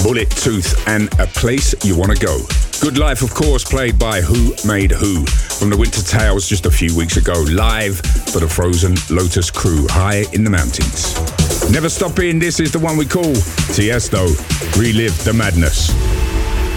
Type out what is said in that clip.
Bullet Tooth and A Place You Wanna Go. Good Life, of course, played by Who Made Who from the Winter Tales just a few weeks ago, live for the Frozen Lotus crew high in the mountains. Never Stop Being This is the one we call Tiesto, Relive the Madness.